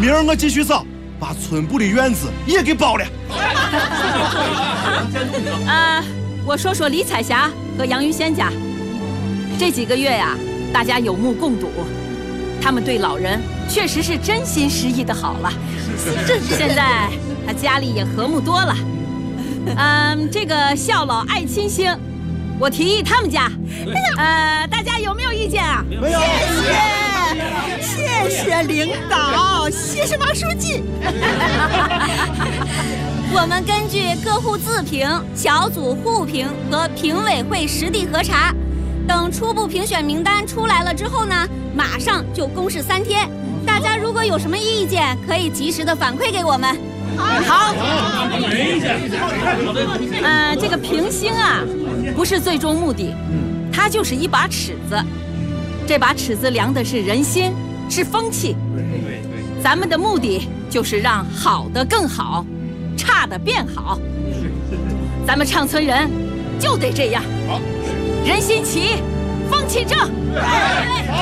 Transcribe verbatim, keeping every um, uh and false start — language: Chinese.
明儿我继续扫，把村部的院子也给包了。 呃，我说说李彩霞和杨玉仙家，这几个月呀，大家有目共睹，他们对老人确实是真心实意的好了。现在他家里也和睦多了。嗯，这个孝老爱亲兴，我提议他们家，呃，大家有没有意见啊？ 没有。 谢谢，谢谢领导，谢谢马书记。 我们根据各户自评、小组互评和评委会实地核查，等初步评选名单出来了之后呢，马上就公示三天。大家如果有什么意见，可以及时的反馈给我们。 好，呃，这个评星啊，不是最终目的，它就是一把尺子。这把尺子量的是人心，是风气。咱们的目的就是让好的更好，差的变好。咱们畅村人就得这样，人心齐，风气正。